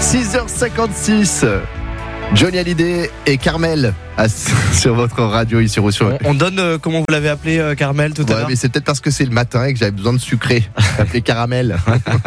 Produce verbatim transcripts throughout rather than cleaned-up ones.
six heures cinquante-six. Johnny Hallyday et Carmel à, sur votre radio ici sur Roussillon. On, on donne euh, comment vous l'avez appelé euh, Carmel tout à ouais, l'heure. Mais c'est peut-être parce que c'est le matin et que j'avais besoin de sucré. Appelé Caramel.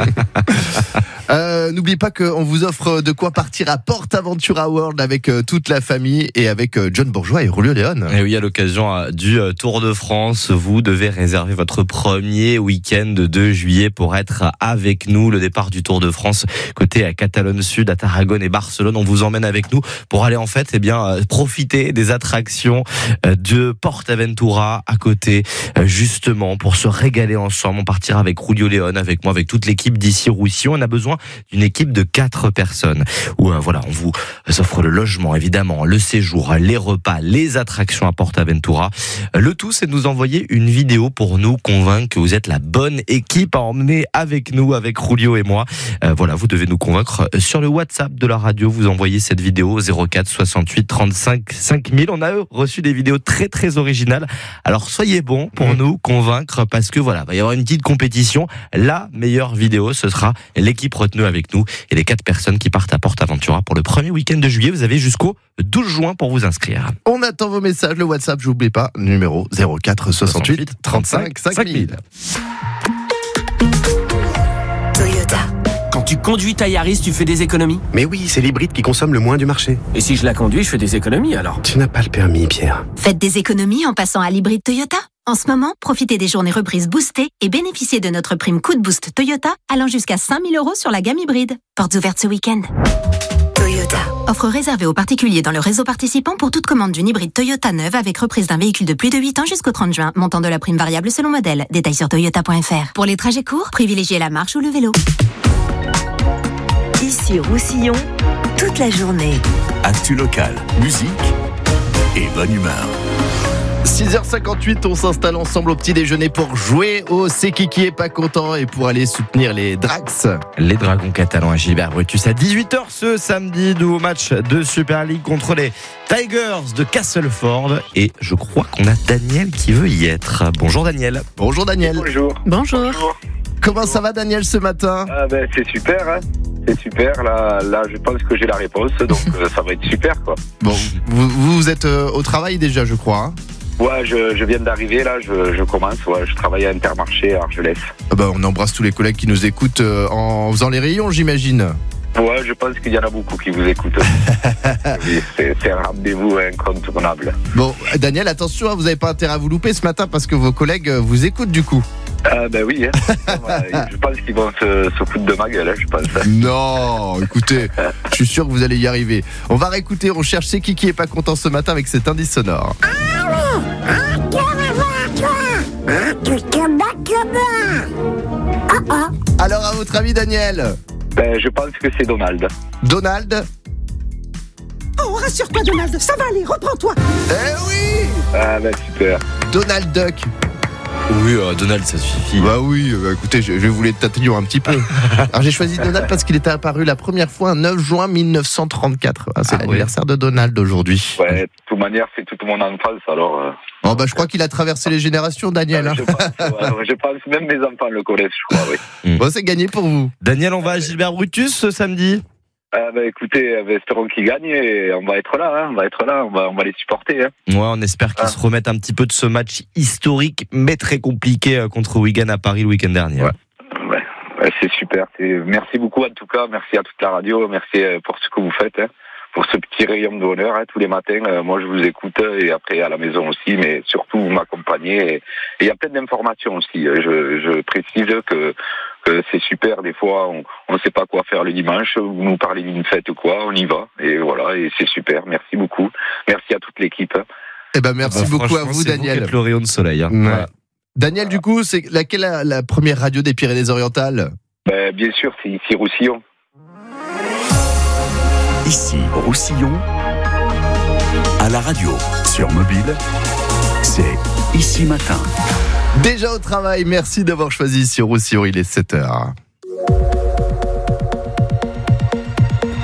euh, N'oubliez pas qu'on vous offre de quoi partir à PortAventura World avec euh, toute la famille et avec euh, John Bourgeois et Julio Léon. Et oui, à l'occasion euh, du euh, Tour de France, vous devez réserver votre premier week-end de juillet pour être avec nous. Le départ du Tour de France côté à Catalogne Sud, à Tarragone et Barcelone. On vous emmène avec nous pour aller en fait, eh bien, euh, profiter des attractions euh, de PortAventura à côté, euh, justement pour se régaler ensemble. On partira avec Julio Léon, avec moi, avec toute l'équipe d'ici Roussillon. On a besoin d'une équipe de quatre personnes. Où euh, voilà, on vous offre le logement, évidemment, le séjour, les repas, les attractions à PortAventura. Le tout, c'est de nous envoyer une vidéo pour nous convaincre que vous êtes la bonne équipe à emmener avec nous, avec Julio et moi. Euh, voilà, vous devez nous convaincre sur le WhatsApp de la radio. Vous envoyez cette vidéo au zéro quatre soixante-huit trente-cinq cinq mille. On a reçu des vidéos très très originales. Alors soyez bons pour mmh. nous convaincre parce que voilà, il va y avoir une petite compétition. La meilleure vidéo, ce sera l'équipe retenue avec nous et les quatre personnes qui partent à PortAventura pour le premier week-end de juillet. Vous avez jusqu'au douze juin pour vous inscrire. On attend vos messages. Le WhatsApp, j'oublie pas, numéro zéro quatre soixante-huit trente-cinq cinq mille. Quand tu conduis ta Yaris, tu fais des économies ? Mais oui, c'est l'hybride qui consomme le moins du marché. Et si je la conduis, je fais des économies alors ? Tu n'as pas le permis, Pierre. Faites des économies en passant à l'hybride Toyota. En ce moment, profitez des journées reprises boostées et bénéficiez de notre prime coup de boost Toyota allant jusqu'à cinq mille euros sur la gamme hybride. Portes ouvertes ce week-end. Toyota. Offre réservée aux particuliers dans le réseau participant pour toute commande d'une hybride Toyota neuve avec reprise d'un véhicule de plus de huit ans jusqu'au trente juin. Montant de la prime variable selon modèle. Détails sur toyota point f r. Pour les trajets courts, privilégiez la marche ou le vélo. Ici Roussillon, toute la journée. Actu locale, musique et bonne humeur. six heures cinquante-huit, on s'installe ensemble au petit déjeuner pour jouer au C'est qui qui est pas content et pour aller soutenir les Drax. Les Dragons catalans à Gilbert Brutus à dix-huit heures ce samedi, nouveau match de Super League contre les Tigers de Castleford. Et je crois qu'on a Daniel qui veut y être. Bonjour Daniel. Bonjour Daniel. Bonjour. Bonjour. Bonjour. Comment ça va Daniel ce matin ? Ah ben, c'est super, hein. C'est super. Là, là, je pense que j'ai la réponse, donc euh, ça va être super, quoi. Bon, vous, vous êtes euh, au travail déjà, je crois. Hein ? Ouais, je, je viens d'arriver, là, je, je commence. Ouais, je travaille à Intermarché à Argelès. Ah bah, on embrasse tous les collègues qui nous écoutent euh, en faisant les rayons, j'imagine. Ouais, je pense qu'il y en a beaucoup qui vous écoutent. Oui, c'est, c'est un rendez-vous incontournable. Bon, Daniel, attention, vous n'avez pas intérêt à vous louper ce matin parce que vos collègues vous écoutent du coup. Ah ben oui, hein. Je pense qu'ils vont se, se foutre de ma gueule, hein, je pense. Non, écoutez, je suis sûr que vous allez y arriver. On va réécouter, on cherche C'est qui qui est pas content ce matin avec cet indice sonore. Alors à votre avis Daniel ? Ben, je pense que c'est Donald. Donald ? Oh, rassure-toi Donald, ça va aller, reprends-toi. Eh oui ! Ah ben super. Donald Duck. Oui, euh, Donald, ça suffit. Bah oui, bah écoutez, je, je vais vous les tatillons un petit peu. Alors j'ai choisi Donald parce qu'il était apparu la première fois le neuf juin mille neuf cent trente-quatre. Ah, c'est ah, l'anniversaire ouais. de Donald aujourd'hui. Ouais, de toute manière, c'est toute mon enfance, alors... Euh... Oh bah je crois qu'il a traversé les générations, Daniel. Ouais, hein. je, pense, ouais, je pense même mes enfants le connaissent, je crois, oui. Bon, c'est gagné pour vous. Daniel, on va à Gilbert Brutus ce samedi. Euh, bah, écoutez, euh, espérons qu'ils gagnent et on va être là, hein, on va être là, on va, on va les supporter. Hein. Ouais, on espère qu'ils ah. se remettent un petit peu de ce match historique, mais très compliqué contre Wigan à Paris le week-end dernier. Ouais, ouais, ouais c'est super. C'est... Merci beaucoup en tout cas, merci à toute la radio, merci pour ce que vous faites, hein, pour ce petit rayon d'honneur hein, tous les matins. Euh, moi, je vous écoute et après à la maison aussi, mais surtout vous m'accompagnez. Et il y a plein d'informations aussi. Je, je précise que Euh, c'est super, des fois on ne sait pas quoi faire le dimanche, vous nous parlez d'une fête ou quoi, on y va, et voilà, et c'est super, merci beaucoup, merci à toute l'équipe. Eh ben merci bah, beaucoup à vous Daniel. Vous le rayon de soleil. Hein. Ouais. Voilà. Daniel, du coup, c'est laquelle la, la première radio des Pyrénées-Orientales ? Ben, bien sûr, c'est ici Roussillon. Ici Roussillon, à la radio, sur mobile, c'est Ici Matin. Déjà au travail, merci d'avoir choisi sur Roussillon, il est sept heures.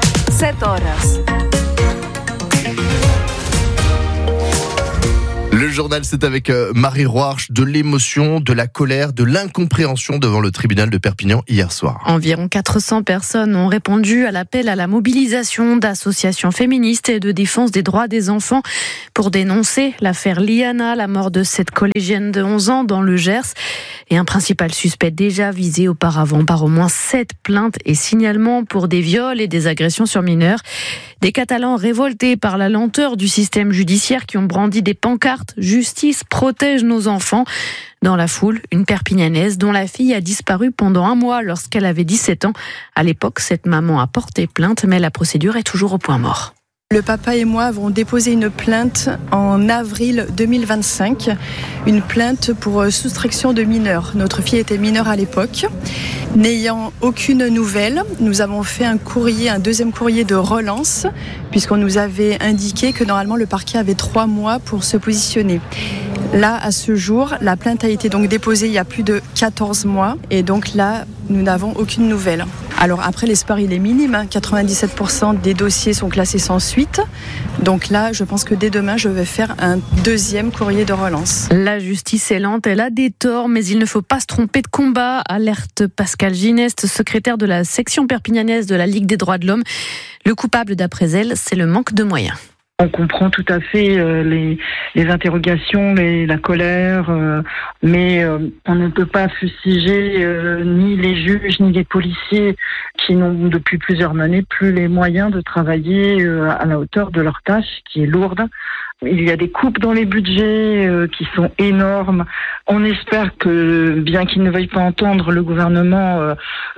sept horas. Le journal, c'est avec Marie Roarch, de l'émotion, de la colère, de l'incompréhension devant le tribunal de Perpignan hier soir. Environ quatre cents personnes ont répondu à l'appel à la mobilisation d'associations féministes et de défense des droits des enfants pour dénoncer l'affaire Liana, la mort de cette collégienne de onze ans dans le Gers, et un principal suspect déjà visé auparavant par au moins sept plaintes et signalements pour des viols et des agressions sur mineurs. Des Catalans révoltés par la lenteur du système judiciaire qui ont brandi des pancartes « Justice protège nos enfants ». Dans la foule, une Perpignanaise dont la fille a disparu pendant un mois lorsqu'elle avait dix-sept ans. À l'époque, cette maman a porté plainte, mais la procédure est toujours au point mort. Le papa et moi avons déposé une plainte en avril deux mille vingt-cinq, une plainte pour soustraction de mineurs. Notre fille était mineure à l'époque. N'ayant aucune nouvelle, nous avons fait un courrier, un deuxième courrier de relance, puisqu'on nous avait indiqué que normalement le parquet avait trois mois pour se positionner. Là, à ce jour, la plainte a été donc déposée il y a plus de quatorze mois, et donc là, nous n'avons aucune nouvelle. Alors après, l'espoir, il est minime. quatre-vingt-dix-sept pour cent des dossiers sont classés sans suite. Donc là, je pense que dès demain, je vais faire un deuxième courrier de relance. La justice est lente, elle a des torts, mais il ne faut pas se tromper de combat, alerte Pascal Gineste, secrétaire de la section perpignanaise de la Ligue des droits de l'homme. Le coupable, d'après elle, c'est le manque de moyens. On comprend tout à fait euh, les, les interrogations, les, la colère, euh, mais euh, on ne peut pas fustiger euh, ni les juges ni les policiers qui n'ont depuis plusieurs années plus les moyens de travailler euh, à la hauteur de leur tâche qui est lourde. Il y a des coupes dans les budgets euh, qui sont énormes. On espère que, bien qu'il ne veuille pas entendre, le gouvernement euh,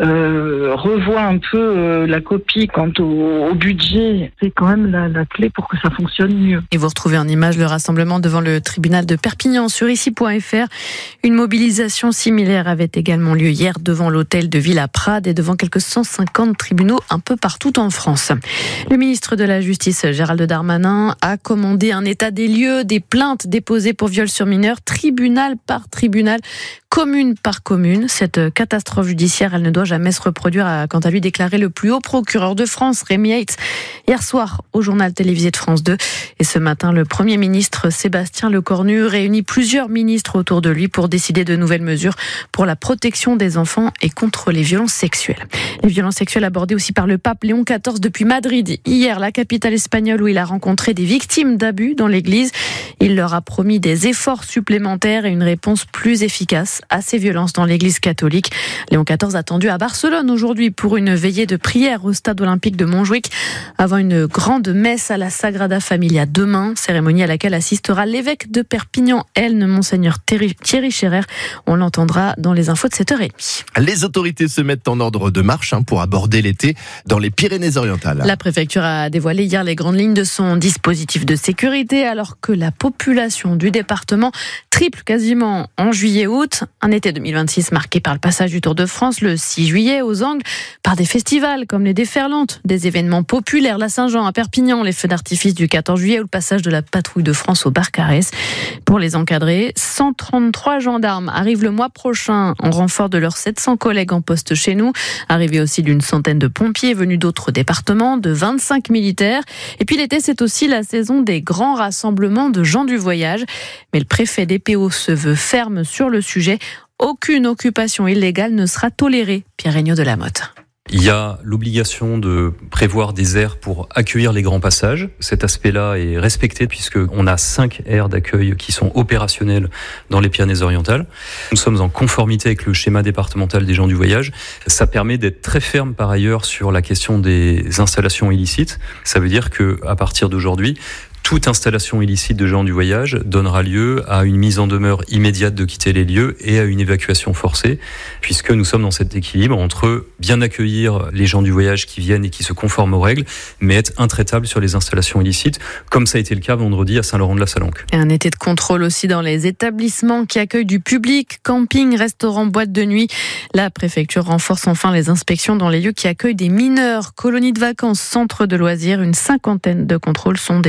euh, revoit un peu euh, la copie quant au, au budget. C'est quand même la, la clé pour que ça fonctionne mieux. Et vous retrouvez en image le rassemblement devant le tribunal de Perpignan sur ici point f r. Une mobilisation similaire avait également lieu hier devant l'hôtel de ville à Prades et devant quelques cent cinquante tribunaux un peu partout en France. Le ministre de la Justice, Gérald Darmanin, a commandé un état des lieux des plaintes déposées pour viol sur mineurs, tribunal par tribunal, commune par commune. Cette catastrophe judiciaire, elle ne doit jamais se reproduire, a quant à lui déclaré le plus haut procureur de France, Rémi Heitz, hier soir au journal télévisé de France deux. Et ce matin, le Premier ministre Sébastien Lecornu réunit plusieurs ministres autour de lui pour décider de nouvelles mesures pour la protection des enfants et contre les violences sexuelles. Les violences sexuelles abordées aussi par le pape Léon quatorze depuis Madrid, hier, la capitale espagnole, où il a rencontré des victimes d'abus dans l'église. Il leur a promis des efforts supplémentaires et une réponse plus efficace à ces violences dans l'église catholique. Léon quatorze attendu à Barcelone aujourd'hui pour une veillée de prière au stade olympique de Montjuïc avant une grande messe à la Sagrada Familia demain, cérémonie à laquelle assistera l'évêque de Perpignan, Elne, Monseigneur Thierry Scherer. On l'entendra dans les infos de sept heures trente. Les autorités se mettent en ordre de marche hein, pour aborder l'été dans les Pyrénées-Orientales. La préfecture a dévoilé hier les grandes lignes de son dispositif de sécurité alors que la population du département triple quasiment en juillet-août. Un été deux mille vingt-six marqué par le passage du Tour de France le six juillet aux Angles, par des festivals comme les Déferlantes, des événements populaires, la Saint-Jean à Perpignan, les feux d'artifice du quatorze juillet ou le passage de la patrouille de France au Barcarès. Pour les encadrer, cent trente-trois gendarmes arrivent le mois prochain en renfort de leurs sept cents collègues en poste chez nous. Arrivée aussi d'une centaine de pompiers venus d'autres départements, de vingt-cinq militaires. Et puis l'été, c'est aussi la saison des grands rassemblements de gens du voyage. Mais le préfet des P O se veut ferme sur le sujet. Aucune occupation illégale ne sera tolérée. Pierre-Regnault de la Motte. Il y a l'obligation de prévoir des aires pour accueillir les grands passages. Cet aspect-là est respecté puisqu'on a cinq aires d'accueil qui sont opérationnelles dans les Pyrénées-Orientales. Nous sommes en conformité avec le schéma départemental des gens du voyage. Ça permet d'être très ferme par ailleurs sur la question des installations illicites. Ça veut dire que à partir d'aujourd'hui, toute installation illicite de gens du voyage donnera lieu à une mise en demeure immédiate de quitter les lieux et à une évacuation forcée, puisque nous sommes dans cet équilibre entre bien accueillir les gens du voyage qui viennent et qui se conforment aux règles, mais être intraitable sur les installations illicites, comme ça a été le cas vendredi à Saint-Laurent-de-la-Salanque. Et un été de contrôle aussi dans les établissements qui accueillent du public, camping, restaurants, boîtes de nuit. La préfecture renforce enfin les inspections dans les lieux qui accueillent des mineurs, colonies de vacances, centres de loisirs. Une cinquantaine de contrôles sont déjà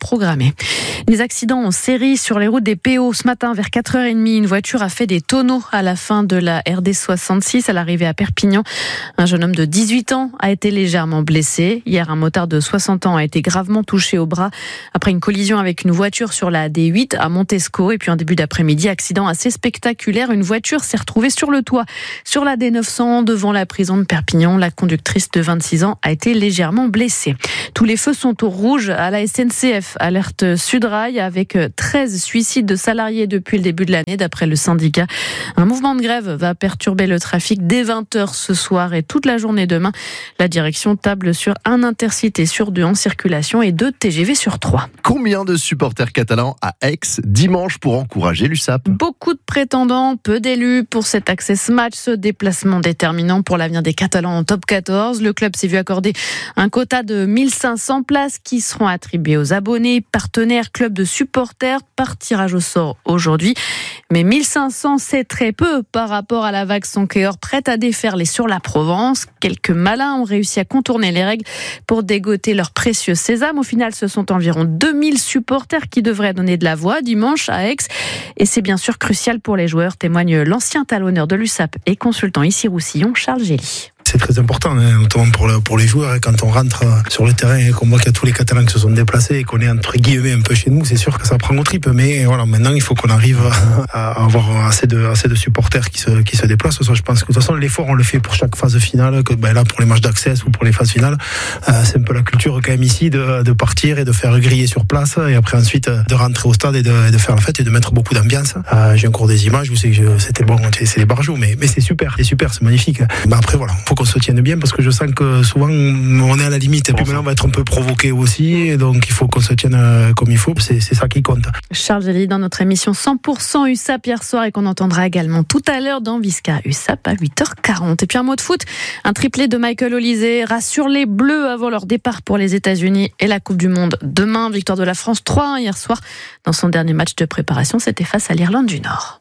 programmés. Les accidents en série sur les routes des P O. Ce matin, vers quatre heures trente, une voiture a fait des tonneaux à la fin de la R D soixante-six à l'arrivée à Perpignan. Un jeune homme de dix-huit ans a été légèrement blessé. Hier, un motard de soixante ans a été gravement touché au bras après une collision avec une voiture sur la D huit à Montesco. Et puis en début d'après-midi, accident assez spectaculaire. Une voiture s'est retrouvée sur le toit sur la D neuf cents devant la prison de Perpignan. La conductrice de vingt-six ans a été légèrement blessée. Tous les feux sont au rouge à la S N C F. Alerte Sudrail avec treize suicides de salariés depuis le début de l'année d'après le syndicat. Un mouvement de grève va perturber le trafic dès vingt heures ce soir et toute la journée demain. La direction table sur un intercité sur deux en circulation et deux T G V sur trois. Combien de supporters catalans à Aix dimanche pour encourager l'U S A P ? Beaucoup de prétendants, peu d'élus pour cet Access Match, ce déplacement déterminant pour l'avenir des Catalans en top quatorze. Le club s'est vu accorder un quota de mille cinq cents places qui seront attribuées aux abonnés, partenaires, clubs de supporters par tirage au sort aujourd'hui. Mais mille cinq cents, c'est très peu par rapport à la vague Sonquehor prête à déferler sur la Provence. Quelques malins ont réussi à contourner les règles pour dégoter leur précieux sésame. Au final, ce sont environ deux mille supporters qui devraient donner de la voix dimanche à Aix. Et c'est bien sûr crucial pour les joueurs, témoigne l'ancien talonneur de l'U S A P et consultant ici Roussillon, Charles Gély. C'est très important, hein, notamment pour, le, pour les joueurs. Hein, quand on rentre sur le terrain et qu'on voit qu'il y a tous les Catalans qui se sont déplacés et qu'on est entre guillemets un peu chez nous, c'est sûr que ça prend au tripes. Mais voilà, maintenant il faut qu'on arrive à, à avoir assez de, assez de supporters qui se, qui se déplacent. Ça, je pense que de toute façon l'effort on le fait pour chaque phase finale. Que, ben là pour les matchs d'accès ou pour les phases finales, euh, c'est un peu la culture quand même ici de, de partir et de faire griller sur place et après ensuite de rentrer au stade et de, de faire la fête et de mettre beaucoup d'ambiance. Euh, j'ai encore des images où c'est que c'était bon, c'est les barjots, mais, mais c'est super, c'est super, c'est magnifique. Mais après voilà, faut qu'on se tienne bien parce que je sens que souvent on est à la limite et puis maintenant on va être un peu provoqué aussi et donc il faut qu'on se tienne comme il faut, c'est, c'est ça qui compte. Charles Gély dans notre émission cent pour cent U S A P hier soir et qu'on entendra également tout à l'heure dans Visca U S A P à huit heures quarante. Et puis un mot de foot, un triplé de Michael Olise rassure les Bleus avant leur départ pour les États-Unis et la Coupe du Monde demain. Victoire de la France trois un hier soir dans son dernier match de préparation, c'était face à l'Irlande du Nord.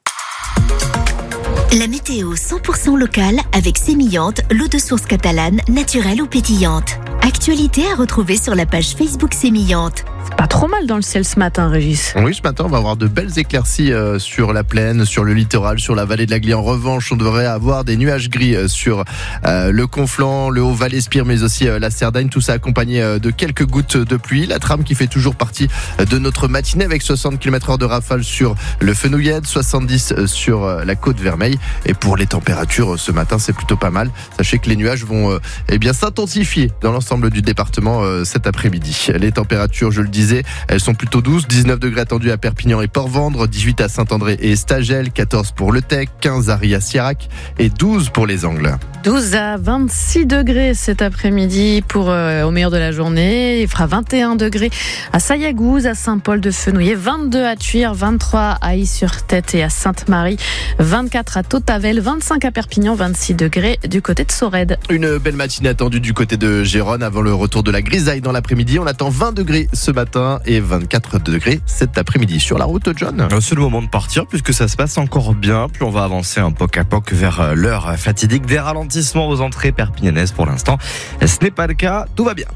La météo cent pour cent locale avec Sémillante, l'eau de source catalane, naturelle ou pétillante. Actualité à retrouver sur la page Facebook Sémillante. C'est pas trop mal dans le ciel ce matin, Régis. Oui, ce matin, on va avoir de belles éclaircies euh, sur la plaine, sur le littoral, sur la vallée de l'Agly. En revanche, on devrait avoir des nuages gris euh, sur euh, le Conflent, le Haut-Val-Espire, mais aussi euh, la Cerdagne. Tout ça accompagné euh, de quelques gouttes de pluie. La trame qui fait toujours partie euh, de notre matinée avec soixante kilomètres heure de rafale sur le Fenouillède, soixante-dix euh, sur euh, la Côte Vermeille. Et pour les températures, euh, ce matin, c'est plutôt pas mal. Sachez que les nuages vont euh, eh bien s'intensifier dans l'ensemble du département euh, cet après-midi. Les températures, je le disais, elles sont plutôt douces. dix-neuf degrés attendus à Perpignan et Port-Vendre, dix-huit à Saint-André et Estagel, quatorze pour Le Tech, quinze à Ria-Sirac et douze pour les Angles. douze à vingt-six degrés cet après-midi pour euh, au meilleur de la journée. Il fera vingt et un degrés à Sayagouz, à Saint-Paul-de-Fenouillet, vingt-deux à Tuire, vingt-trois à Is-sur-Tête et à Sainte-Marie, vingt-quatre à Tautavel, vingt-cinq à Perpignan, vingt-six degrés du côté de Sorède. Une belle matinée attendue du côté de Gérone avant le retour de la grisaille dans l'après-midi. On attend vingt degrés ce matin et vingt-quatre degrés cet après-midi. Sur la route, John ? C'est le moment de partir puisque ça se passe encore bien. Plus on va avancer un poc à poc vers l'heure fatidique des ralentissements aux entrées perpignanaises pour l'instant. Ce n'est pas le cas, tout va bien.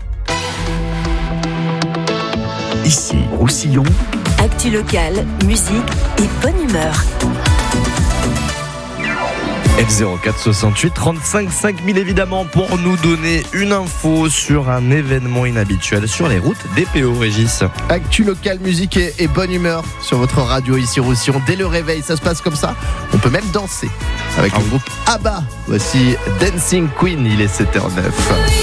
Ici, Roussillon. Actu locale, musique et bonne humeur. F zéro quatre soixante-huit trente-cinq cinq mille évidemment pour nous donner une info sur un événement inhabituel sur les routes des P O, Régis. Actu local, musique et, et bonne humeur sur votre radio ici Roussillon. Dès le réveil, ça se passe comme ça. On peut même danser avec ah le oui. groupe ABBA. Voici Dancing Queen, il est sept heures zéro neuf.